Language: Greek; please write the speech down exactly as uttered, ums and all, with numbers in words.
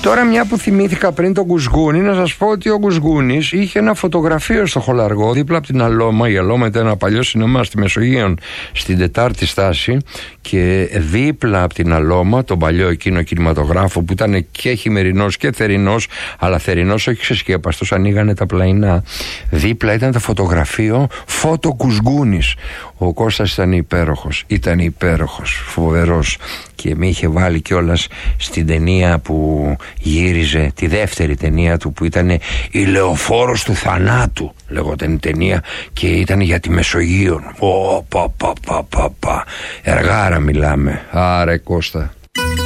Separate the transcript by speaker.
Speaker 1: Τώρα, μια που θυμήθηκα πριν τον Κουσγούνη, να σας πω ότι ο Κουσγούνης είχε ένα φωτογραφείο στο Χολαργό, δίπλα από την Αλώμα. Η Αλώμα ήταν ένα παλιό σινεμά στη Μεσογείων, στην τετάρτη στάση, και δίπλα από την Αλώμα, τον παλιό εκείνο κινηματογράφο που ήταν και χειμερινός και θερινός, αλλά θερινός όχι ξεσκέπαστος, ανοίγανε τα πλαϊνά. Δίπλα ήταν το φωτογραφείο φώτο Κουσγούνης. Ο Κώστας ήταν υπέροχος, ήταν υπέροχος, φοβερός, και με είχε βάλει κιόλας στην ταινία που γύριζε, τη δεύτερη ταινία του, που ήταν η Λεωφόρος του Θανάτου, λεγόταν η ταινία, και ήταν για τη Μεσογείο. Ω, πα, πα, πα, πα, πα. Εργάρα μιλάμε. Άρε Κώστα.